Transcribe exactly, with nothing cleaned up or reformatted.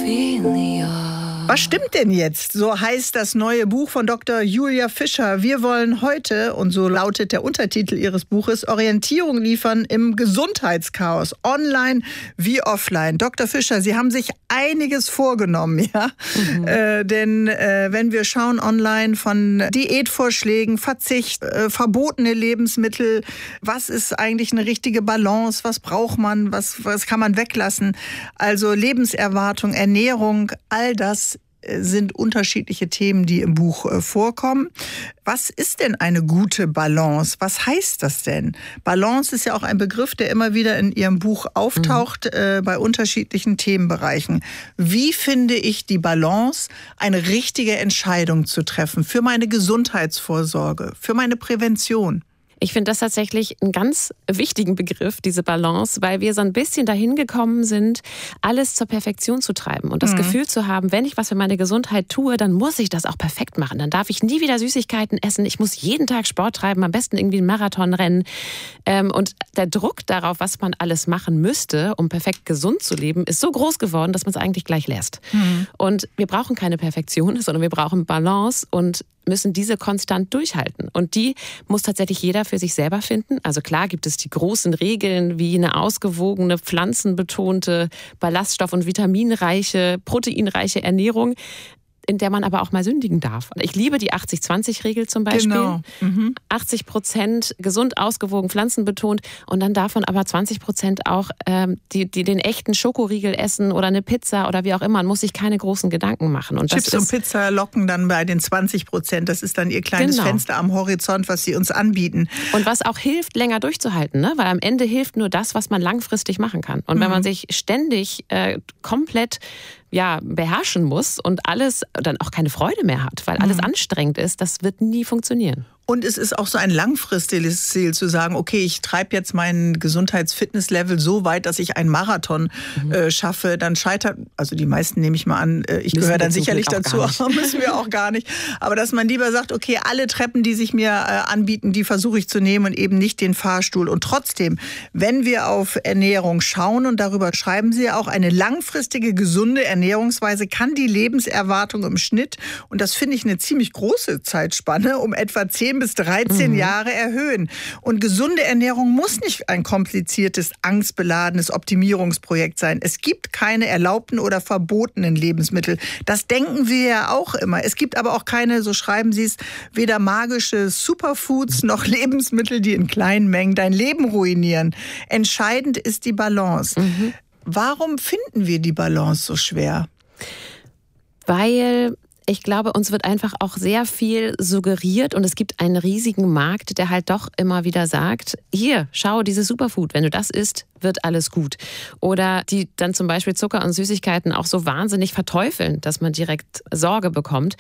Was stimmt denn jetzt? So heißt das neue Buch von Doktor Julia Fischer. Wir wollen heute, und so lautet der Untertitel ihres Buches, Orientierung liefern im Gesundheitschaos, online wie offline. Doktor Fischer, Sie haben sich einiges vorgenommen, ja? Mhm. Äh, denn äh, wenn wir schauen online von Diätvorschlägen, Verzicht, äh, verbotene Lebensmittel, was ist eigentlich eine richtige Balance? Was braucht man? Was, was kann man weglassen? Also Lebenserwartung, Ernährung, all das sind unterschiedliche Themen, die im Buch äh, vorkommen. Was ist denn eine gute Balance? Was heißt das denn? Balance ist ja auch ein Begriff, der immer wieder in Ihrem Buch auftaucht, mhm. äh, bei unterschiedlichen Themenbereichen. Wie finde ich die Balance, eine richtige Entscheidung zu treffen für meine Gesundheitsvorsorge, für meine Prävention? Ich finde das tatsächlich einen ganz wichtigen Begriff, diese Balance, weil wir so ein bisschen dahin gekommen sind, alles zur Perfektion zu treiben und das mhm. Gefühl zu haben, wenn ich was für meine Gesundheit tue, dann muss ich das auch perfekt machen. Dann darf ich nie wieder Süßigkeiten essen. Ich muss jeden Tag Sport treiben, am besten irgendwie einen Marathon rennen. Und der Druck darauf, was man alles machen müsste, um perfekt gesund zu leben, ist so groß geworden, dass man es eigentlich gleich lässt. Mhm. Und wir brauchen keine Perfektion, sondern wir brauchen Balance und müssen diese konstant durchhalten. Und die muss tatsächlich jeder für sich selber finden. Also klar gibt es die großen Regeln wie eine ausgewogene, pflanzenbetonte, ballaststoff- und vitaminreiche, proteinreiche Ernährung, in der man aber auch mal sündigen darf. Ich liebe die achtzig zwanzig Regel zum Beispiel. Genau. Mhm. achtzig Prozent gesund, ausgewogen, pflanzenbetont und dann davon aber zwanzig Prozent auch ähm, die, die den echten Schokoriegel essen oder eine Pizza oder wie auch immer. Man muss sich keine großen Gedanken machen. Und Chips das und Pizza locken dann bei den zwanzig Prozent. Das ist dann Ihr kleines genau. Fenster am Horizont, was Sie uns anbieten. Und was auch hilft, länger durchzuhalten, ne? Weil am Ende hilft nur das, was man langfristig machen kann. Und mhm. wenn man sich ständig äh, komplett ja, beherrschen muss und alles dann auch keine Freude mehr hat, weil alles mhm. anstrengend ist, das wird nie funktionieren. Und es ist auch so ein langfristiges Ziel zu sagen, okay, ich treibe jetzt mein Gesundheits-Fitness-Level so weit, dass ich einen Marathon mhm. äh, schaffe. Dann scheitert, also die meisten nehme ich mal an, äh, ich gehöre dann sicherlich dazu, müssen wir auch gar nicht. Aber dass man lieber sagt, okay, alle Treppen, die sich mir äh, anbieten, die versuche ich zu nehmen und eben nicht den Fahrstuhl. Und trotzdem, wenn wir auf Ernährung schauen, und darüber schreiben Sie ja auch, eine langfristige, gesunde Ernährungsweise kann die Lebenserwartung im Schnitt, und das finde ich eine ziemlich große Zeitspanne, um etwa zehn bis dreizehn mhm. Jahre erhöhen. Und gesunde Ernährung muss nicht ein kompliziertes, angstbeladenes Optimierungsprojekt sein. Es gibt keine erlaubten oder verbotenen Lebensmittel. Das denken wir ja auch immer. Es gibt aber auch keine, so schreiben Sie es, weder magische Superfoods noch Lebensmittel, die in kleinen Mengen dein Leben ruinieren. Entscheidend ist die Balance. Mhm. Warum finden wir die Balance so schwer? Weil ich glaube, uns wird einfach auch sehr viel suggeriert und es gibt einen riesigen Markt, der halt doch immer wieder sagt, hier, schau, dieses Superfood, wenn du das isst, wird alles gut. Oder die dann zum Beispiel Zucker und Süßigkeiten auch so wahnsinnig verteufeln, dass man direkt Sorge bekommt.